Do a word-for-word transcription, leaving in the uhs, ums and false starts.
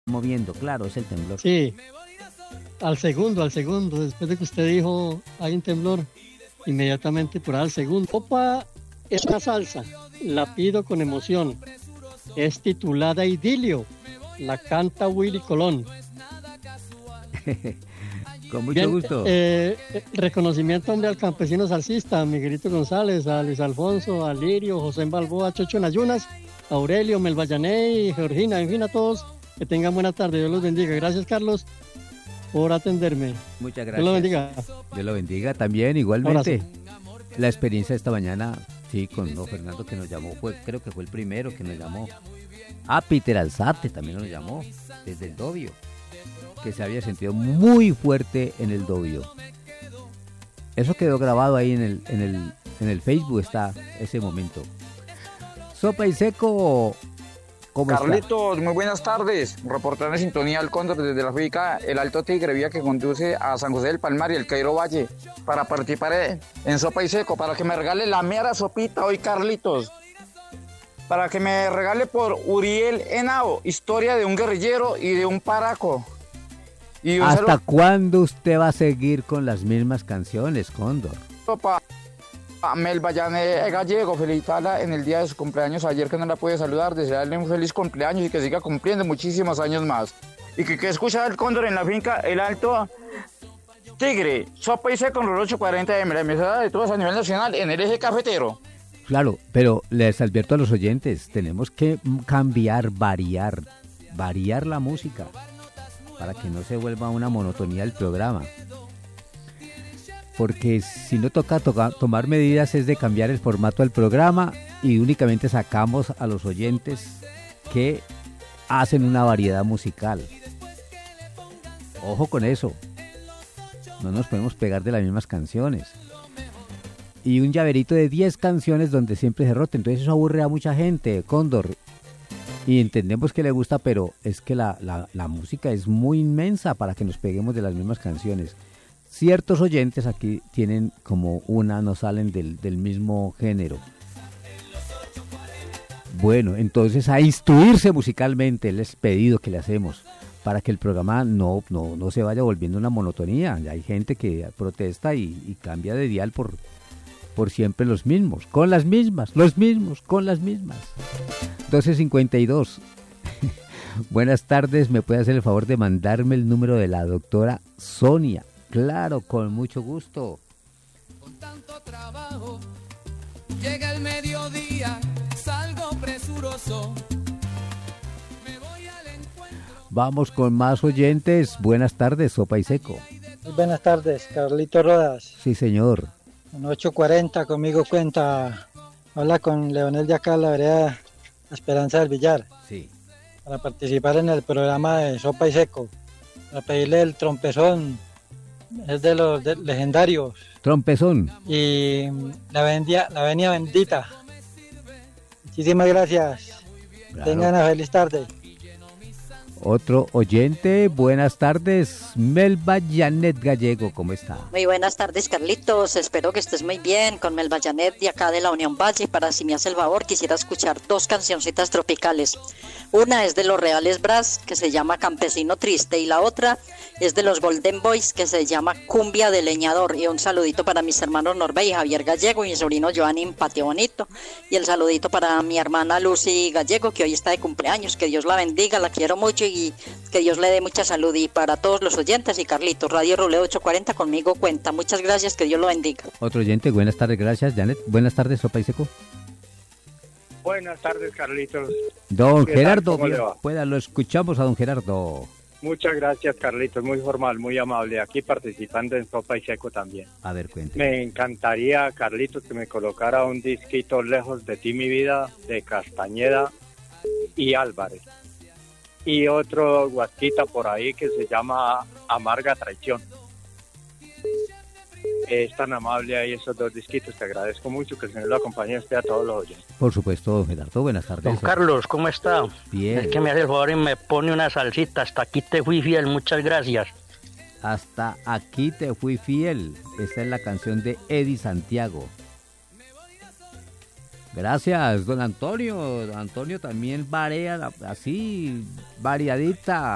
moviendo, claro, es el temblor. Sí, al segundo, al segundo, después de que usted dijo hay un temblor, inmediatamente por al segundo. Opa, es una salsa, la pido con emoción. Es titulada Idilio, la canta Willy Colón. Con mucho Bien, gusto. Eh, reconocimiento, hombre, al campesino salsista, a Miguelito González, a Luis Alfonso, a Lirio, José Balboa, Chocho en Ayunas, a Aurelio, Melvallané, Georgina, en fin, a todos. Que tengan buena tarde, Dios los bendiga. Gracias, Carlos, por atenderme. Muchas gracias. Dios lo bendiga. Dios lo bendiga también, igualmente. Abrazo. La experiencia de esta mañana, sí, con don Fernando que nos llamó, fue, creo que fue el primero que nos llamó. Ah, Peter Alzate también nos llamó, desde el Dobio, que se había sentido muy fuerte en el Dobio. Eso quedó grabado ahí en el, en el, en el Facebook, está ese momento. Sopa y Seco, ¿cómo está? Carlitos, muy buenas tardes. Reportando en sintonía al Cóndor desde la finca El Alto Tigre, vía que conduce a San José del Palmar y el Cairo Valle, para participar en Sopa y Seco, para que me regale la mera sopita hoy, Carlitos. Para que me regale por Uriel Henao, historia de un guerrillero y de un paraco. Y un ¿Hasta saludo cuándo usted va a seguir con las mismas canciones, Cóndor? para Melba Yané Gallego, felicitarla en el día de su cumpleaños ayer, que no la pude saludar, desearle un feliz cumpleaños y que siga cumpliendo muchísimos años más. Y que, que escucha el Cóndor en la finca El Alto Tigre, Sopa y Seco con los ocho cuarenta M, la emisora de todos a nivel nacional en el eje cafetero. Claro, pero les advierto a los oyentes, tenemos que cambiar, variar, variar la música para que no se vuelva una monotonía el programa. Porque si no toca, toca tomar medidas es de cambiar el formato del programa y únicamente sacamos a los oyentes que hacen una variedad musical. Ojo con eso, no nos podemos pegar de las mismas canciones. Y un llaverito de diez canciones donde siempre se rote, entonces eso aburre a mucha gente, Cóndor. Y entendemos que le gusta, pero es que la, la, la música es muy inmensa para que nos peguemos de las mismas canciones. Ciertos oyentes aquí tienen como una, no salen del, del mismo género. Bueno, entonces a instruirse musicalmente, el pedido que le hacemos para que el programa no, no, no se vaya volviendo una monotonía. Hay gente que protesta y, y cambia de dial por, por siempre los mismos, con las mismas, los mismos, con las mismas. doce cincuenta y dos. Buenas tardes, ¿me puede hacer el favor de mandarme el número de la doctora Sonia? Claro, con mucho gusto. Con tanto trabajo, llega el mediodía, salgo presuroso. Me voy al encuentro. Vamos con más oyentes. Buenas tardes, Sopa y Seco. Muy buenas tardes, Carlito Rodas. Sí, señor. En ocho cuarenta conmigo cuenta. Habla con Leonel de acá, la vereda Esperanza del Villar. Sí. Para participar en el programa de Sopa y Seco. Para pedirle el trompezón. Es de los de- legendarios. Trompezón. Y la, bendia, la venia bendita. Muchísimas gracias. Claro. Tengan una feliz tarde. Otro oyente, buenas tardes, Melba Janet Gallego, ¿cómo está? Muy buenas tardes, Carlitos. Espero que estés muy bien. Con Melba Janet de acá de la Unión Valle. Para si me hace el favor, quisiera escuchar dos cancioncitas tropicales. Una es de los Reales Brass, que se llama Campesino Triste, y la otra es de los Golden Boys, que se llama Cumbia de Leñador. Y un saludito para mis hermanos Norbe y Javier Gallego y mi sobrino Joanín Patio Bonito. Y el saludito para mi hermana Lucy Gallego, que hoy está de cumpleaños. Que Dios la bendiga, la quiero mucho y que Dios le dé mucha salud. Y para todos los oyentes y Carlitos, Radio Ruleo ocho cuarenta conmigo cuenta. Muchas gracias, que Dios lo bendiga. Otro oyente, buenas tardes, gracias, Janet. Buenas tardes, Sopa y Seco. Buenas tardes, Carlitos. Don ¿Qué tal? Gerardo, ¿Cómo le bien, va? pueda, lo escuchamos a don Gerardo. Muchas gracias, Carlitos. Muy formal, muy amable. Aquí participando en Sopa y Seco también. A ver, cuente. Me encantaría, Carlitos, que me colocara un disquito Lejos de ti, mi vida, de Castañeda y Álvarez. Y otro guasquita por ahí que se llama Amarga Traición. Es tan amable ahí esos dos disquitos. Te agradezco mucho que el Señor lo acompañe a usted a todos los oyentes. Por supuesto, don Gerardo, buenas tardes. Don Carlos, ¿cómo está? Bien. Es que me hace el favor y me pone una salsita. Hasta aquí te fui fiel, muchas gracias. Hasta aquí te fui fiel. Esta es la canción de Eddie Santiago. Gracias, don Antonio. Don Antonio también varía, así, variadita.